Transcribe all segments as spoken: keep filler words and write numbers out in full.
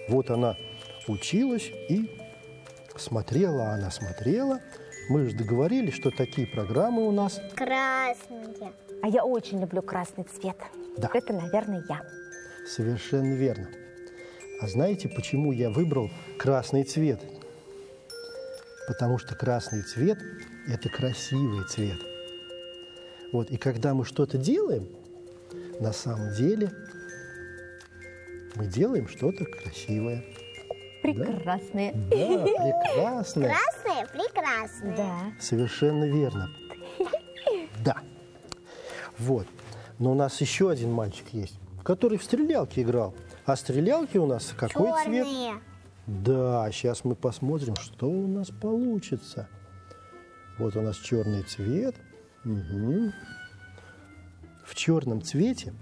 Вот она училась и смотрела, она смотрела. Мы же договорились, что такие программы у нас. Красные. А я очень люблю красный цвет. Да. Это, наверное, я. Совершенно верно. А знаете, почему я выбрал красный цвет? Потому что красный цвет – это красивый цвет. Вот, и когда мы что-то делаем, на самом деле мы делаем что-то красивое. Прекрасные. Да, прекрасное. Красные, прекрасные. Да. Совершенно верно. Да. Вот. Но у нас еще один мальчик есть, который в стрелялки играл. А стрелялки у нас какой цвет? Черные. Да, сейчас мы посмотрим, что у нас получится. Вот у нас черный цвет. Угу. В черном цвете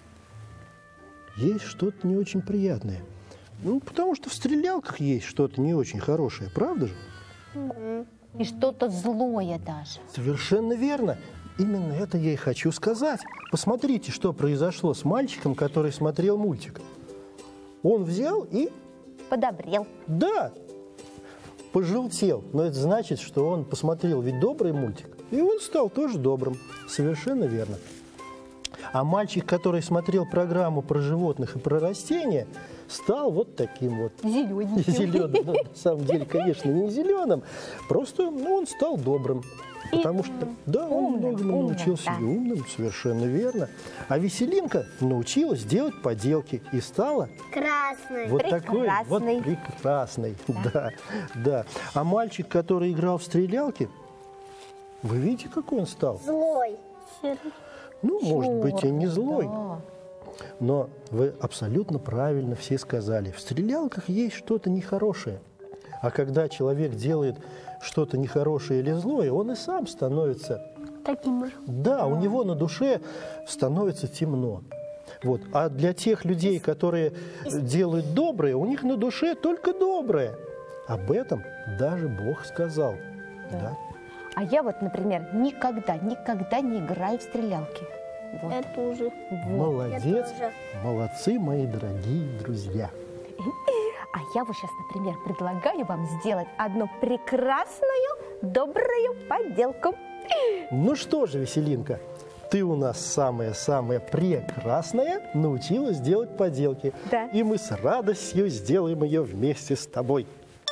есть что-то не очень приятное. Ну, потому что в стрелялках есть что-то не очень хорошее, правда же? И что-то злое даже. Совершенно верно. Именно это я и хочу сказать. Посмотрите, что произошло с мальчиком, который смотрел мультик. Он взял и... Подобрел. Да, пожелтел. Но это значит, что он посмотрел ведь добрый мультик, и он стал тоже добрым. Совершенно верно. А мальчик, который смотрел программу про животных и про растения, стал вот таким вот. Зелененьким. Зеленым. Ну, на самом деле, конечно, не зеленым. Просто ну, он стал добрым. Потому что, да, он умным, многому умным, научился да. и умным, совершенно верно. А Веселинка научилась делать поделки и стала Красные. вот такой вот Прекрасный. прекрасный. Да, да. А мальчик, который играл в стрелялки, вы видите, какой он стал? Злой. Ну, может быть, и не злой. Да. Но вы абсолютно правильно все сказали. В стрелялках есть что-то нехорошее. А когда человек делает что-то нехорошее или злое, он и сам становится... Таким же. Да, у него на душе становится темно. Вот. А для тех людей, которые делают доброе, у них на душе только доброе. Об этом даже Бог сказал. Да. А я вот, например, никогда, никогда не играю в стрелялки. Вот. Я тоже. Молодец. Я тоже. Молодцы, мои дорогие друзья. А я вот сейчас, например, предлагаю вам сделать одну прекрасную, добрую поделку. Ну что же, Веселинка, ты у нас самая-самая прекрасная, научилась делать поделки. Да. И мы с радостью сделаем ее вместе с тобой.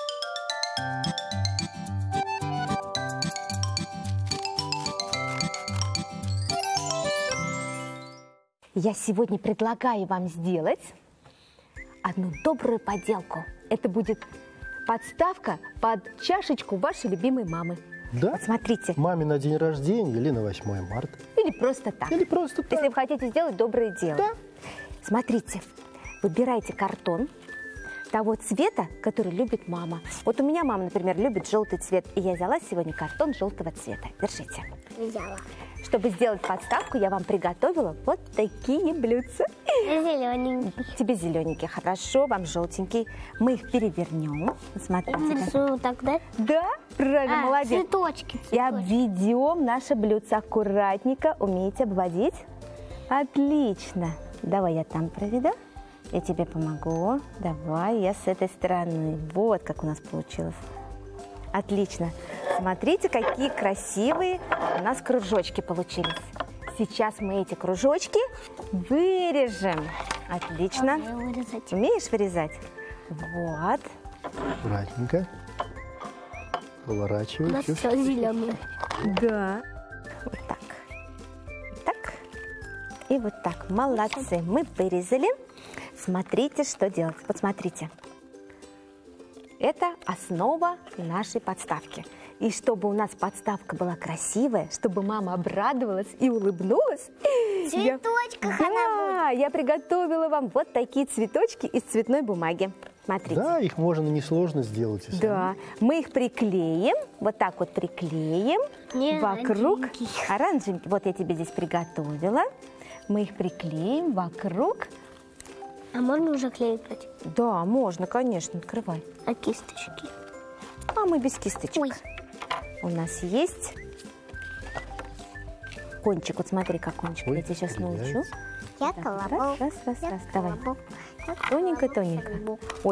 Я сегодня предлагаю вам сделать одну добрую поделку. Это будет подставка под чашечку вашей любимой мамы. Да? Вот смотрите. Маме на день рождения или на восьмое марта. Или просто так. Или просто так. Если вы хотите сделать доброе дело. Да. Смотрите, выбирайте картон того цвета, который любит мама. Вот у меня мама, например, любит желтый цвет, и я взяла сегодня картон желтого цвета. Держите. Взяла. Чтобы сделать подставку, я вам приготовила вот такие блюдца. Зелененький. Тебе зелененький, хорошо, вам желтенький. Мы их перевернем. Смотрите. Нарисую тогда. Да, правильно, А, молодец. цветочки, И цветочки. обведем наше блюдце аккуратненько. Умеете обводить? Отлично. Давай я там проведу. Я тебе помогу. Давай, я с этой стороны. Вот как у нас получилось. Отлично. Смотрите, какие красивые у нас кружочки получились. Сейчас мы эти кружочки вырежем. Отлично. Надо вырезать. Умеешь вырезать? Вот. Аккуратненько. У Поворачивай. нас Всё. все зеленое. Да. Вот так. Вот так. И вот так. Молодцы. Мы вырезали. Смотрите, что делать. Вот смотрите. Это основа нашей подставки. И чтобы у нас подставка была красивая, чтобы мама обрадовалась и улыбнулась, В цветочках я... она Да, я приготовила вам вот такие цветочки из цветной бумаги. Смотрите. Да, их можно несложно сделать. если- Да, мы их приклеим, вот так вот приклеим Не вокруг. оранжевенький. Оранжевенький. Вот я тебе здесь приготовила. Мы их приклеим вокруг. А можно уже клеить брать? Да, можно, конечно, открывай. А кисточки? А мы без кисточек. Ой. У нас есть кончик. Вот смотри, как кончик. Ой, я тебя сейчас научу. появляется. Я Так, колобок. раз, раз, раз, Я раз. Давай. колобок. Я Тоненько, колобок. тоненько.